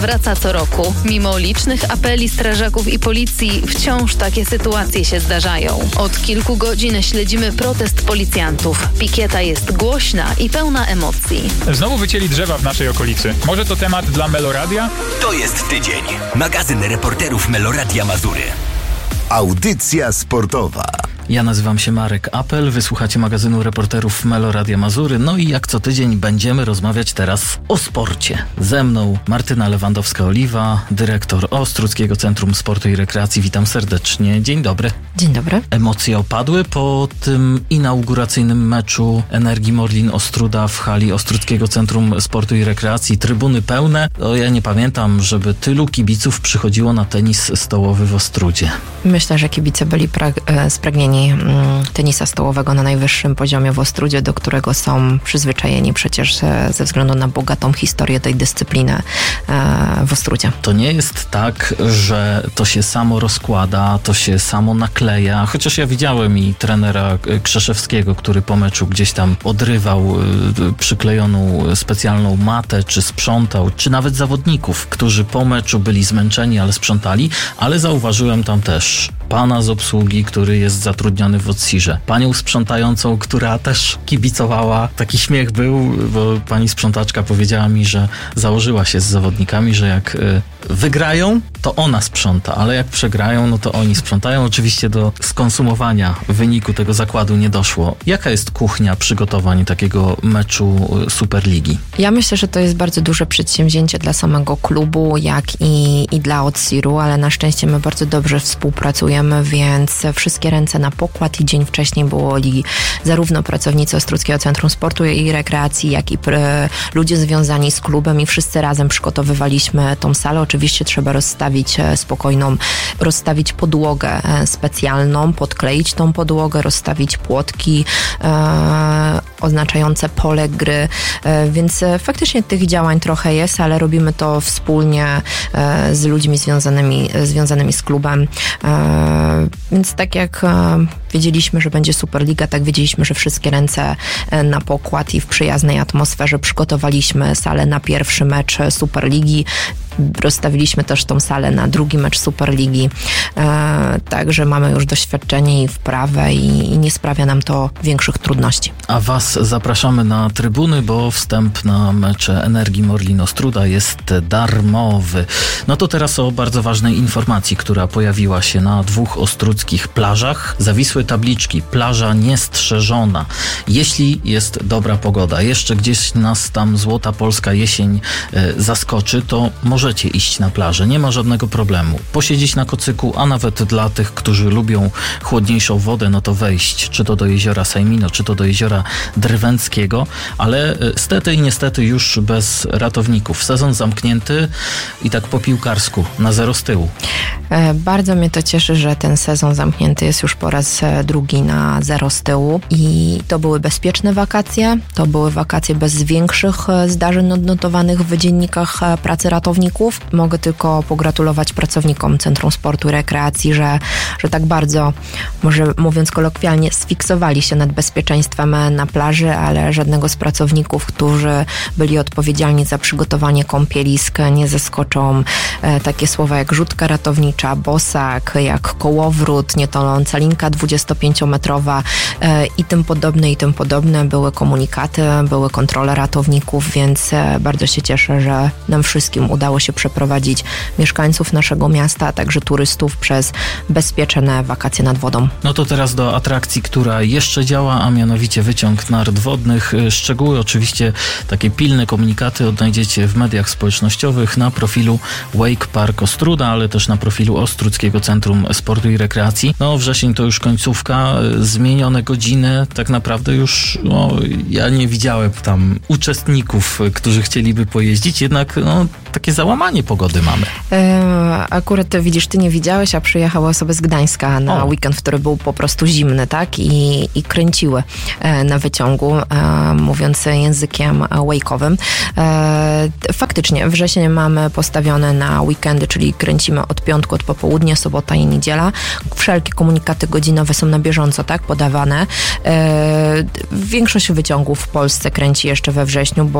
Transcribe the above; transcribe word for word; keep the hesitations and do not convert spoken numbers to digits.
Wraca co roku. Mimo licznych apeli strażaków i policji, wciąż takie sytuacje się zdarzają. Od kilku godzin śledzimy protest policjantów. Pikieta jest głośna i pełna emocji. Znowu wycięli drzewa w naszej okolicy. Może to temat dla Meloradia? To jest tydzień. Magazyn reporterów Meloradia Mazury. Audycja sportowa. Ja nazywam się Marek Apel, wysłuchacie magazynu reporterów Meloradia Mazury. No i jak co tydzień będziemy rozmawiać teraz o sporcie. Ze mną Martyna Lewandowska-Oliwa, dyrektor Ostruckiego Centrum Sportu i Rekreacji. Witam serdecznie. Dzień dobry. Dzień dobry. Emocje opadły po tym inauguracyjnym meczu Energii Morlin Ostruda w hali Ostruckiego Centrum Sportu i Rekreacji. Trybuny pełne. No, ja nie pamiętam, żeby tylu kibiców przychodziło na tenis stołowy w Ostrudzie. Myślę, że kibice byli pra- spragnieni tenisa stołowego na najwyższym poziomie w Ostrudzie, do którego są przyzwyczajeni przecież ze względu na bogatą historię tej dyscypliny w Ostrudzie. To nie jest tak, że to się samo rozkłada, to się samo nakleja, chociaż ja widziałem i trenera Krzeszewskiego, który po meczu gdzieś tam odrywał przyklejoną specjalną matę, czy sprzątał, czy nawet zawodników, którzy po meczu byli zmęczeni, ale sprzątali, ale zauważyłem tam też pana z obsługi, który jest zatrudniony w Odsirze. Panią sprzątającą, która też kibicowała. Taki śmiech był, bo pani sprzątaczka powiedziała mi, że założyła się z zawodnikami, że jak y, wygrają, to ona sprząta, ale jak przegrają, no to oni sprzątają. Oczywiście do skonsumowania wyniku tego zakładu nie doszło. Jaka jest kuchnia przygotowań takiego meczu Superligi? Ja myślę, że to jest bardzo duże przedsięwzięcie dla samego klubu, jak i, i dla Odsiru, ale na szczęście my bardzo dobrze współpracujemy, więc wszystkie ręce na pokład i dzień wcześniej byli zarówno pracownicy Ostruckiego Centrum Sportu i Rekreacji, jak i pr- ludzie związani z klubem i wszyscy razem przygotowywaliśmy tą salę. Oczywiście trzeba rozstawić spokojną, rozstawić podłogę specjalną, podkleić tą podłogę, rozstawić płotki e, oznaczające pole gry, e, więc faktycznie tych działań trochę jest, ale robimy to wspólnie e, z ludźmi związanymi, związanymi z klubem. E, więc tak jak e, wiedzieliśmy, że będzie Superliga, tak wiedzieliśmy, że wszystkie ręce na pokład i w przyjaznej atmosferze przygotowaliśmy salę na pierwszy mecz Superligi. Rozstawiliśmy też tą salę na drugi mecz Superligi. E, także mamy już doświadczenie i wprawę i, i nie sprawia nam to większych trudności. A was zapraszamy na trybuny, bo wstęp na mecze Energii Morlin Ostruda jest darmowy. No to teraz o bardzo ważnej informacji, która pojawiła się na dwóch ostruckich plażach. Zawisłe tabliczki, plaża niestrzeżona. Jeśli jest dobra pogoda, jeszcze gdzieś nas tam złota polska jesień e, zaskoczy, to możecie iść na plażę, nie ma żadnego problemu. Posiedzieć na kocyku, a nawet dla tych, którzy lubią chłodniejszą wodę, no to wejść, czy to do jeziora Sejmino, czy to do jeziora Drwęckiego, ale stety i niestety już bez ratowników. Sezon zamknięty i tak po piłkarsku, na zero z tyłu. Bardzo mnie to cieszy, że ten sezon zamknięty jest już po raz drugi na zero z tyłu i to były bezpieczne wakacje, to były wakacje bez większych zdarzeń odnotowanych w dziennikach pracy ratowników. Mogę tylko pogratulować pracownikom Centrum Sportu i Rekreacji, że, że tak bardzo, może mówiąc kolokwialnie, sfiksowali się nad bezpieczeństwem na plaży, ale żadnego z pracowników, którzy byli odpowiedzialni za przygotowanie kąpielisk, nie zaskoczą e, takie słowa jak rzutka ratownicza, bosak, jak kołowrót, nietoląca linka dwudziestopięciometrowa e, i tym podobne, i tym podobne. Były komunikaty, były kontrole ratowników, więc e, bardzo się cieszę, że nam wszystkim udało się przeprowadzić mieszkańców naszego miasta, a także turystów przez bezpieczne wakacje nad wodą. No to teraz do atrakcji, która jeszcze działa, a mianowicie wyciąg nart wodnych. Szczegóły, oczywiście takie pilne komunikaty odnajdziecie w mediach społecznościowych, na profilu Wake Park Ostruda, ale też na profilu Ostruckiego Centrum Sportu i Rekreacji. No wrzesień to już końcówka, zmienione godziny, tak naprawdę już no, ja nie widziałem tam uczestników, którzy chcieliby pojeździć, jednak no, takie załamanie pogody mamy. E, akurat widzisz, ty nie widziałeś, a przyjechały osoby z Gdańska na o. weekend, który był po prostu zimny, tak? I, i kręciły e, na wyciągu, e, mówiąc językiem wake'owym. E, faktycznie, wrzesień mamy postawione na weekendy, czyli kręcimy od piątku, od popołudnia, sobota i niedziela. Wszelkie komunikaty godzinowe są na bieżąco, tak? Podawane. E, większość wyciągów w Polsce kręci jeszcze we wrześniu, bo